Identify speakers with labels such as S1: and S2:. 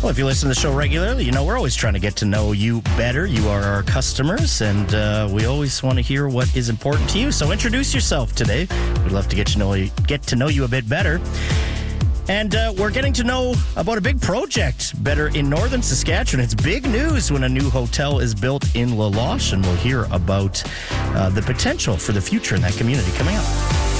S1: Well, if you listen to the show regularly, you know we're always trying to get to know you better. You are our customers, and we always want to hear what is important to you. So introduce yourself today. We'd love to get to know you a bit better. And we're getting to know about a big project better in northern Saskatchewan. It's big news when a new hotel is built in La Loche, and we'll hear about the potential for the future in that community coming up.